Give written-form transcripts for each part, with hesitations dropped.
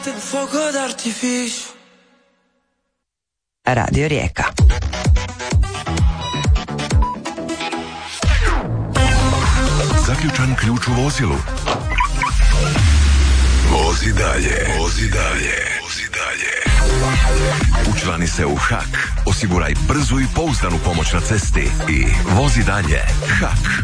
notte il fuoco d'artificio. Radio Rijeka. Zaključan ključ u vozilu. Vozi dalje, vozi dalje, vozi dalje. Učlani se u HAK, osiguraj brzu i pouzdanu pomoć na cesti i vozi dalje. HAK.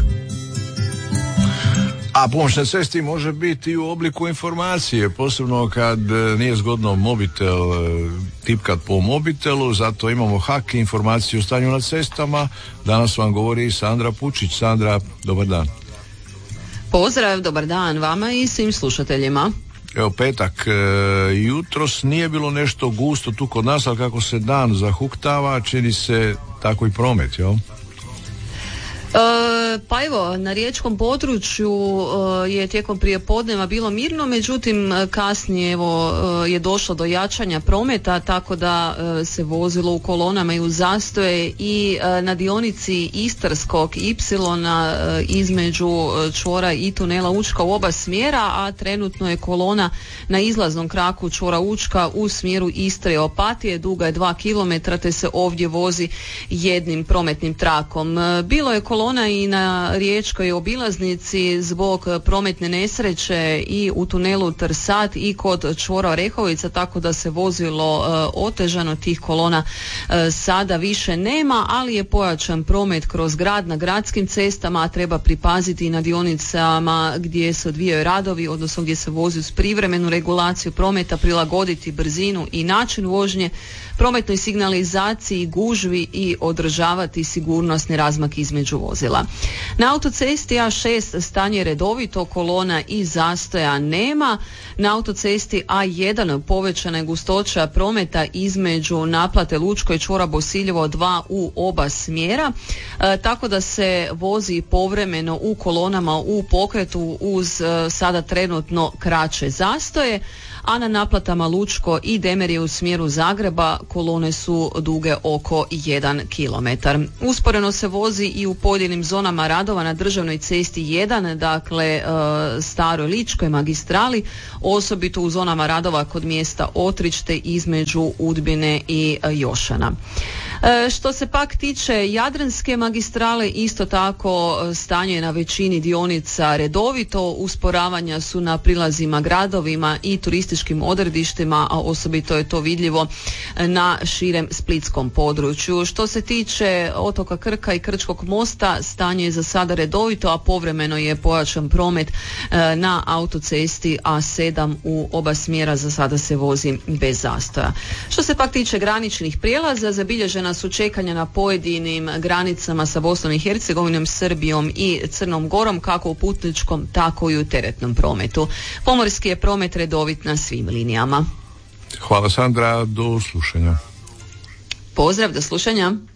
A pomoć na cesti može biti i u obliku informacije, posebno kad nije zgodno mobitel tipkat po mobitelu, zato imamo HAK, informaciju o stanju na cestama. Danas vam govori Sandra Pučić. Sandra, dobar dan. Pozdrav, dobar dan vama i svim slušateljima. Evo petak, jutros nije bilo nešto gusto tu kod nas, ali kako se dan zahuktava, čini se tako i promet, jel? Pa evo, na riječkom području je tijekom prijepodneva bilo mirno, međutim kasnije evo je došlo do jačanja prometa, tako da se vozilo u kolonama i u zastoje i na dionici Istarskog Ipsilona između čvora i tunela Učka u oba smjera, a trenutno je kolona na izlaznom kraku čvora Učka u smjeru Istre i Opatije, duga je 2 km, te se ovdje vozi jednim prometnim trakom. Bilo je kolona i na riječkoj obilaznici zbog prometne nesreće i u tunelu Trsat i kod čvora Orehovica, tako da se vozilo otežano, tih kolona sada više nema, ali je pojačan promet kroz grad na gradskim cestama, a treba pripaziti i na dionicama gdje se odvijaju radovi, odnosno gdje se vozi uz privremenu regulaciju prometa, prilagoditi brzinu i način vožnje prometnoj signalizaciji, gužvi i održavati sigurnosni razmak između vozila. Na autocesti A6 stanje je redovito, kolona i zastoja nema. Na autocesti A1 povećana je gustoća prometa između naplate Lučko i čvora Bosiljevo 2 u oba smjera, tako da se vozi povremeno u kolonama u pokretu uz sada trenutno kraće zastoje, a na naplatama Lučko i Demerije u smjeru Zagreba kolone su duge oko 1 km. Usporeno se vozi i u pojedinim zonama radova na državnoj cesti 1, dakle staroj Ličkoj magistrali, osobito u zonama radova kod mjesta Otrište između Udbine i Jošana. Što se pak tiče Jadranske magistrale, isto tako stanje je na većini dionica redovito, usporavanja su na prilazima gradovima i turističkim odredištima, a osobito je to vidljivo na širem splitskom području. Što se tiče otoka Krka i Krčkog mosta, stanje je za sada redovito, a povremeno je pojačan promet na autocesti A7 u oba smjera, za sada se vozi bez zastoja. Što se pak tiče graničnih prijelaza, zabilježena su čekanja na pojedinim granicama sa Bosnom i Hercegovinom, Srbijom i Crnom Gorom, kako u putničkom, tako i u teretnom prometu. Pomorski je promet redovit na svim linijama. Hvala Sandra, do slušanja. Pozdrav, do slušanja.